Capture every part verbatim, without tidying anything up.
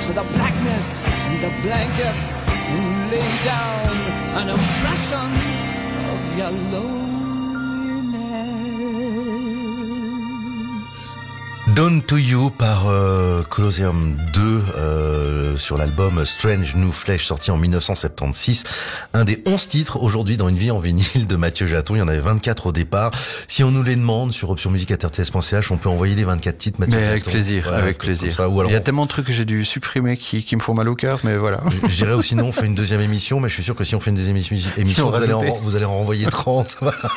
to the blackness and the blankets and lay down an impression of your loneliness. Down to You par euh, Colosseum deux euh, sur l'album Strange New Flesh sorti en dix-neuf cent soixante-seize. Un des onze titres aujourd'hui dans Une vie en vinyle de Mathieu Jaton. Il y en avait vingt-quatre au départ. Si on nous les demande sur option musique arts t s point c h, on peut envoyer les vingt-quatre titres, Mathieu mais Jaton. avec plaisir, voilà, avec plaisir. Ça, ou alors il y a on... tellement de trucs que j'ai dû supprimer qui, qui me font mal au cœur, mais voilà. Je, je dirais aussi non, on fait une deuxième émission, mais je suis sûr que si on fait une deuxième émission, émission vous, allez en, vous allez en renvoyer trente.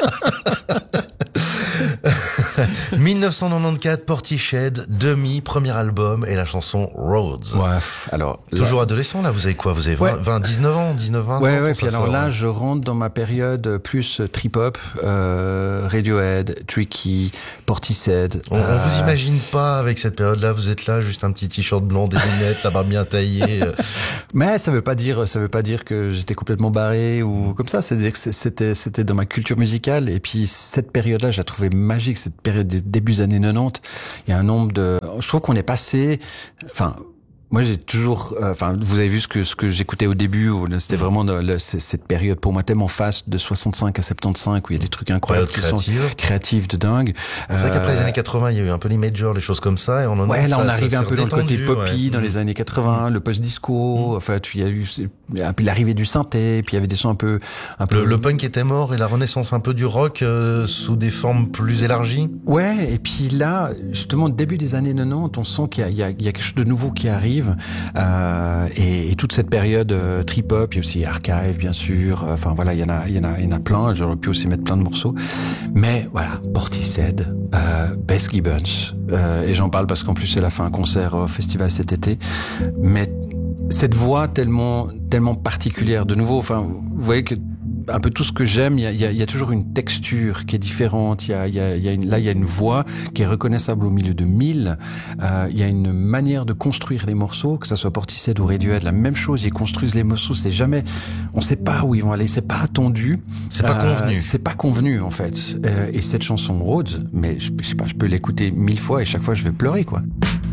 dix-neuf cent quatre-vingt-quatorze, Portishead, Demi, premier album et la chanson Roads. Ouais, alors toujours là... adolescent là, vous avez quoi? Vous avez ouais. vingt, dix-neuf ans, dix-neuf, vingt ouais, ans. Ouais, puis alors sort, là, ouais. je rentre dans ma période plus trip-hop, euh, Radiohead, Tricky, Portishead. On, euh... on vous imagine pas avec cette période-là, vous êtes là, juste un petit t-shirt blanc, des lunettes, la barbe bien taillée. Mais ça veut pas dire, ça veut pas dire que j'étais complètement barré ou comme ça. C'est-à-dire que c'était, c'était dans ma culture musicale. Et puis cette période-là, je la trouvais magique. Cette période des débuts des années quatre-vingt-dix. Il y a un nombre de, je trouve qu'on est passé, enfin, moi j'ai toujours, enfin, euh, vous avez vu ce que ce que j'écoutais au début, où c'était vraiment de, le, cette période pour moi tellement faste de soixante-cinq à soixante-quinze où il y a des trucs incroyables qui sont créatifs de dingue. C'est vrai qu'après les années quatre-vingts, il y a eu un peu les majors, les choses comme ça, et on en ouais, là ça, on arrivait un peu dans le côté poppy, ouais. dans les années quatre-vingts, le post-disco. Mmh. Enfin, tu y a eu l'arrivée du synthé, puis il y avait des sons un peu, un peu. Le, le punk était mort et la renaissance un peu du rock euh, sous des formes plus élargies. Ouais, et puis là, justement, début des années quatre-vingt-dix, on sent qu'il y a, il y a, il y a quelque chose de nouveau qui arrive. Euh, et, et toute cette période euh, trip-hop, il y a aussi Archive, bien sûr. Enfin voilà, il y en a, il y en a, il y en a plein. J'aurais pu aussi mettre plein de morceaux. Mais voilà, Portishead, euh, Bess Gibbons. Euh, et j'en parle parce qu'en plus, elle a fait un concert au festival cet été. Mais cette voix tellement, tellement particulière, de nouveau, enfin, vous voyez que un peu tout ce que j'aime, il y a, il y a, il y a toujours une texture qui est différente. Il y a, il y a, il y a une, là, il y a une voix qui est reconnaissable au milieu de mille. Euh, il y a une manière de construire les morceaux, que ça soit Portishead ou Radiohead, la même chose. Ils construisent les morceaux. C'est jamais, on sait pas où ils vont aller. C'est pas attendu. C'est pas euh, convenu. C'est pas convenu en fait. Euh, et cette chanson Roads, mais je, je sais pas, je peux l'écouter mille fois et chaque fois je vais pleurer quoi.